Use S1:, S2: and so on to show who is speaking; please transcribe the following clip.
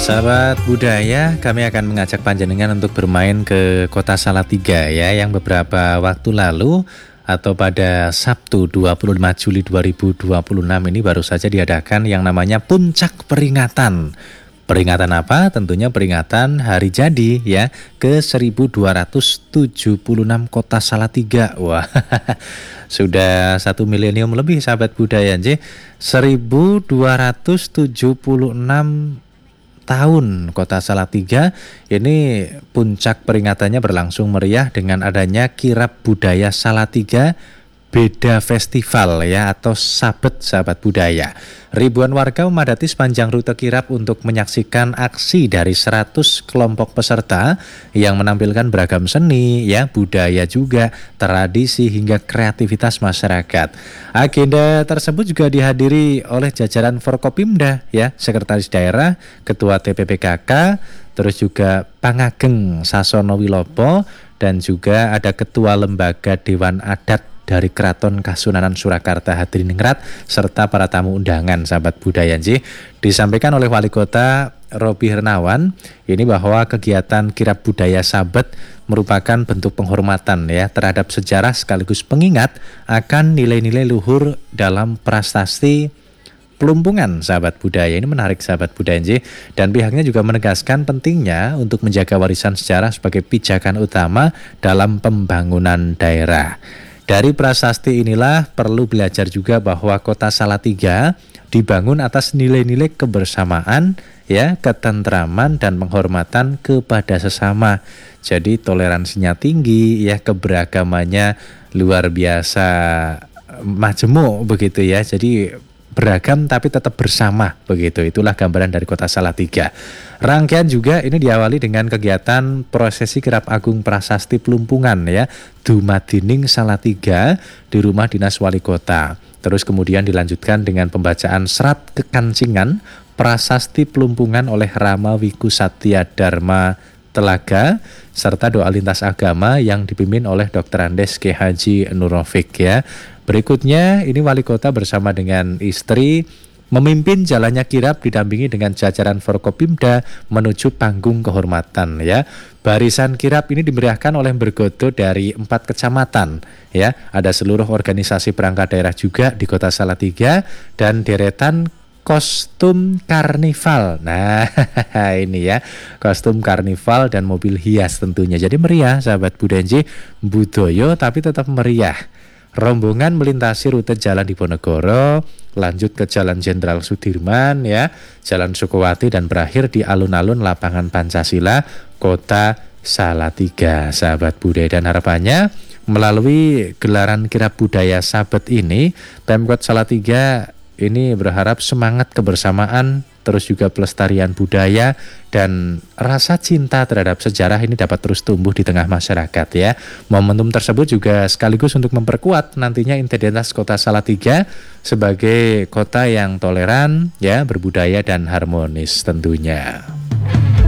S1: Sahabat budaya, kami akan mengajak panjenengan untuk bermain ke Kota Salatiga ya, yang beberapa waktu lalu atau pada Sabtu 25 Juli 2026 ini baru saja diadakan yang namanya Puncak Peringatan. Peringatan apa? Tentunya peringatan hari jadi ya ke 1276 Kota Salatiga. Wah, sudah 1 milenium lebih sahabat budaya, 1276 tahun Kota Salatiga. Ini puncak peringatannya berlangsung meriah dengan adanya Kirab Budaya Salatiga Beda Festival ya, atau Sabet sahabat budaya. Ribuan warga memadati sepanjang rute kirab untuk menyaksikan aksi dari 100 kelompok peserta yang menampilkan beragam seni ya, budaya juga, tradisi hingga kreativitas masyarakat. Agenda tersebut juga dihadiri oleh jajaran Forkopimda ya, Sekretaris Daerah, Ketua TPPKK, terus juga Pangageng Sasono Wilopo, dan juga ada Ketua Lembaga Dewan Adat dari Keraton Kasunanan Surakarta Hadriningrat serta para tamu undangan sahabat budaya. Disampaikan oleh Wali Kota Robi Hernawan ini bahwa kegiatan Kirab Budaya Sabet merupakan bentuk penghormatan ya terhadap sejarah sekaligus pengingat akan nilai-nilai luhur dalam prasasti Pelumpungan sahabat budaya. Ini menarik sahabat budaya, dan pihaknya juga menegaskan pentingnya untuk menjaga warisan sejarah sebagai pijakan utama dalam pembangunan daerah. Dari prasasti inilah perlu belajar juga bahwa Kota Salatiga dibangun atas nilai-nilai kebersamaan ya, ketentraman dan penghormatan kepada sesama. Jadi toleransinya tinggi ya, keberagamannya luar biasa majemuk begitu ya. Jadi beragam tapi tetap bersama begitu. Itulah gambaran dari Kota Salatiga. Rangkaian juga ini diawali dengan kegiatan prosesi Kirab Agung Prasasti Pelumpungan ya, Dumadining Salatiga di rumah dinas wali kota. Terus kemudian dilanjutkan dengan pembacaan serat kekancingan Prasasti Pelumpungan oleh Rama Wiku Satya Dharma Telaga serta doa lintas agama yang dipimpin oleh Dr. Andes K. Haji Nurofik ya. Berikutnya ini wali kota bersama dengan istri memimpin jalannya kirab didampingi dengan jajaran Forkopimda menuju panggung kehormatan ya. Barisan kirab ini dimeriahkan oleh bergodo dari 4 kecamatan ya. Ada seluruh organisasi perangkat daerah juga di Kota Salatiga dan deretan kostum karnival. Nah, ini ya, kostum karnival dan mobil hias tentunya. Jadi meriah sahabat budaya, budoyo tapi tetap meriah. Rombongan melintasi rute Jalan Diponegoro, lanjut ke Jalan Jenderal Sudirman ya, Jalan Sukowati, dan berakhir di alun-alun lapangan Pancasila Kota Salatiga sahabat budaya. Dan harapannya melalui gelaran Kirab Budaya Sabet ini, Pemkot Salatiga ini berharap semangat kebersamaan, terus juga pelestarian budaya dan rasa cinta terhadap sejarah ini dapat terus tumbuh di tengah masyarakat ya. Momentum tersebut juga sekaligus untuk memperkuat nantinya identitas Kota Salatiga sebagai kota yang toleran ya, berbudaya dan harmonis tentunya.